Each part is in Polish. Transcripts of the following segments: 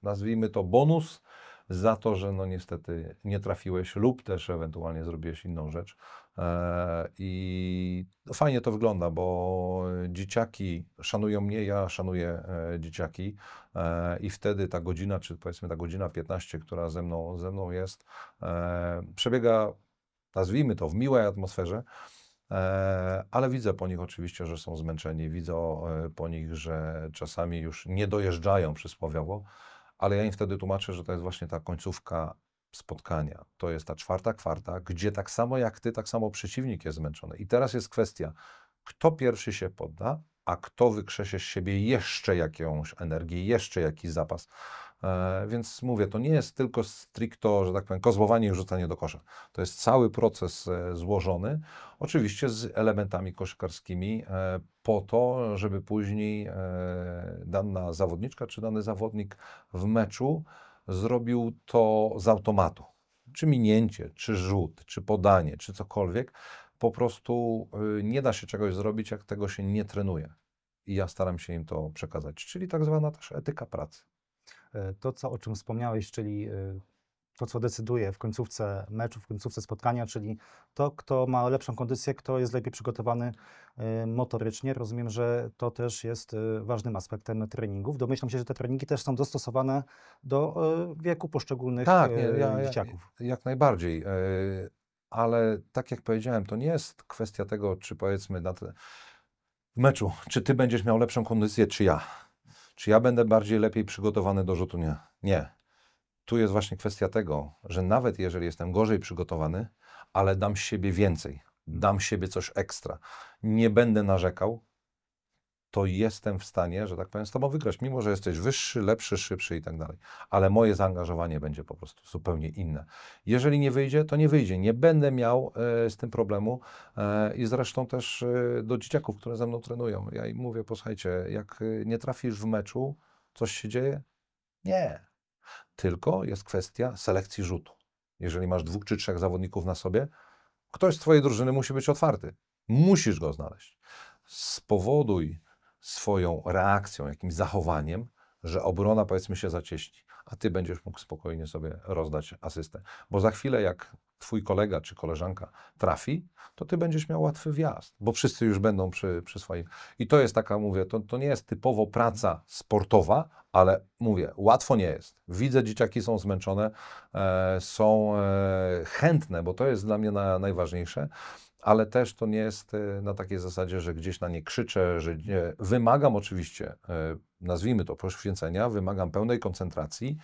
nazwijmy to bonus za to, że no niestety nie trafiłeś lub też ewentualnie zrobiłeś inną rzecz. I fajnie to wygląda, bo dzieciaki szanują mnie, ja szanuję dzieciaki i wtedy ta godzina, czy powiedzmy ta godzina 15, która ze mną jest, przebiega, nazwijmy to, w miłej atmosferze. Ale widzę po nich oczywiście, że są zmęczeni, widzę po nich, że czasami już nie dojeżdżają przysłowiowo, ale ja im wtedy tłumaczę, że to jest właśnie ta końcówka spotkania. To jest ta czwarta kwarta, gdzie tak samo jak ty, tak samo przeciwnik jest zmęczony. I teraz jest kwestia, kto pierwszy się podda, a kto wykrzesie z siebie jeszcze jakąś energię, jeszcze jakiś zapas. Więc mówię, to nie jest tylko stricto, że tak powiem, kozłowanie i rzucanie do kosza. To jest cały proces złożony, oczywiście z elementami koszykarskimi, po to, żeby później dana zawodniczka czy dany zawodnik w meczu zrobił to z automatu. Czy minięcie, czy rzut, czy podanie, czy cokolwiek. Po prostu nie da się czegoś zrobić, jak tego się nie trenuje. I ja staram się im to przekazać, czyli tak zwana też etyka pracy. To, o czym wspomniałeś, czyli to, co decyduje w końcówce meczu, w końcówce spotkania, czyli to, kto ma lepszą kondycję, kto jest lepiej przygotowany motorycznie. Rozumiem, że to też jest ważnym aspektem treningów. Domyślam się, że te treningi też są dostosowane do wieku poszczególnych Tak, nie, dzieciaków. jak najbardziej. Ale tak jak powiedziałem, to nie jest kwestia tego, czy powiedzmy w meczu, czy ty będziesz miał lepszą kondycję, czy ja. Czy ja będę lepiej przygotowany do rzutu? Nie. Nie. Tu jest właśnie kwestia tego, że nawet jeżeli jestem gorzej przygotowany, ale dam z siebie więcej, dam z siebie coś ekstra, nie będę narzekał, to jestem w stanie, że tak powiem, z tobą wygrać, mimo że jesteś wyższy, lepszy, szybszy i tak dalej. Ale moje zaangażowanie będzie po prostu zupełnie inne. Jeżeli nie wyjdzie, to nie wyjdzie. Nie będę miał z tym problemu i zresztą też do dzieciaków, które ze mną trenują. Ja im mówię, posłuchajcie, jak nie trafisz w meczu, coś się dzieje? Nie. Tylko jest kwestia selekcji rzutu. Jeżeli masz 2 czy 3 zawodników na sobie, ktoś z twojej drużyny musi być otwarty. Musisz go znaleźć. Spowoduj swoją reakcją, jakimś zachowaniem, że obrona powiedzmy się zacieśni, a ty będziesz mógł spokojnie sobie rozdać asystę. Bo za chwilę jak twój kolega czy koleżanka trafi, to ty będziesz miał łatwy wjazd, bo wszyscy już będą przy swoim. I to jest taka, mówię, to nie jest typowo praca sportowa, ale mówię, łatwo nie jest. Widzę, dzieciaki są zmęczone, są chętne, bo to jest dla mnie najważniejsze, ale też to nie jest na takiej zasadzie, że gdzieś na nie krzyczę, że nie. Wymagam oczywiście, nazwijmy to poświęcenia, wymagam pełnej koncentracji,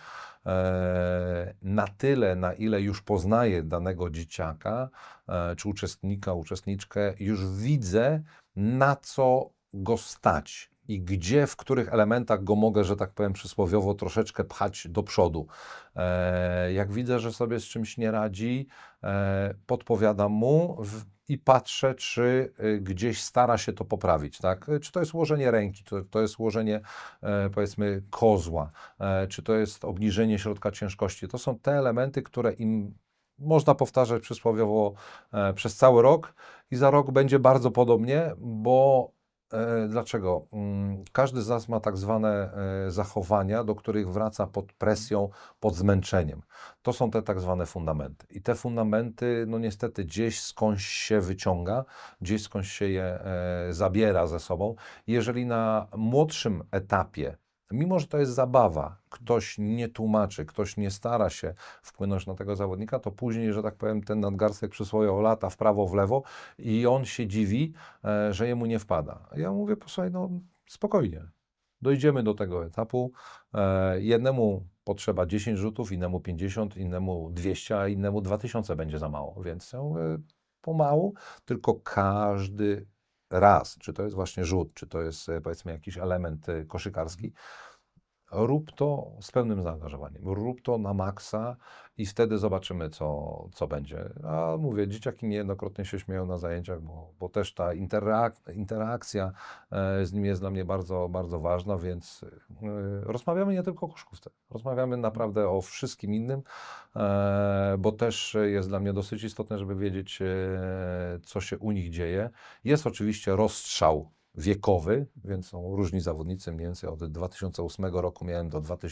na tyle, na ile już poznaję danego dzieciaka, czy uczestnika, uczestniczkę, już widzę, na co go stać i gdzie, w których elementach go mogę, że tak powiem przysłowiowo, troszeczkę pchać do przodu. Jak widzę, że sobie z czymś nie radzi, podpowiadam mu i patrzę, czy gdzieś stara się to poprawić, tak? Czy to jest ułożenie ręki, to jest ułożenie, powiedzmy, kozła, czy to jest obniżenie środka ciężkości. To są te elementy, które im można powtarzać przysłowiowo przez cały rok i za rok będzie bardzo podobnie, bo dlaczego? Każdy z nas ma tak zwane zachowania, do których wraca pod presją, pod zmęczeniem. To są te tak zwane fundamenty. I te fundamenty, no niestety, gdzieś skądś się wyciąga, gdzieś skądś się je zabiera ze sobą. Jeżeli na młodszym etapie, mimo że to jest zabawa, ktoś nie tłumaczy, ktoś nie stara się wpłynąć na tego zawodnika, to później, że tak powiem, ten nadgarstek przysłowiowo lata w prawo, w lewo i on się dziwi, że jemu nie wpada. Ja mówię, posłuchaj, no spokojnie, dojdziemy do tego etapu. Jednemu potrzeba 10 rzutów, innemu 50, innemu 200, a innemu 2000 będzie za mało, więc ja mówię, pomału, tylko każdy raz, czy to jest właśnie rzut, czy to jest powiedzmy jakiś element koszykarski, rób to z pełnym zaangażowaniem, rób to na maksa i wtedy zobaczymy, co będzie. A mówię, dzieciaki niejednokrotnie się śmieją na zajęciach, bo też ta interakcja z nimi jest dla mnie bardzo, bardzo ważna, więc rozmawiamy nie tylko o koszykówce, rozmawiamy naprawdę o wszystkim innym, bo też jest dla mnie dosyć istotne, żeby wiedzieć, co się u nich dzieje. Jest oczywiście rozstrzał wiekowy, więc są różni zawodnicy, mniej więcej od 2008 roku miałem do